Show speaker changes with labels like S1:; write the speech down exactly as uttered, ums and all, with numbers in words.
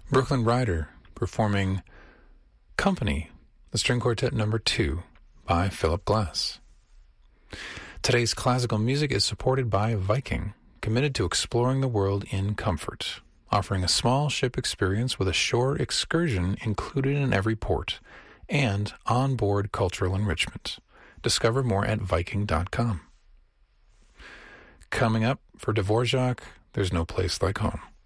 S1: Brooklyn Rider performing Company, the string quartet number two by Philip Glass. Today's classical music is supported by Viking, committed to exploring the world in comfort, offering a small ship experience with a shore excursion included in every port, and onboard cultural enrichment. Discover more at Viking dot com. Coming up, for Dvorak, There's No Place Like Home.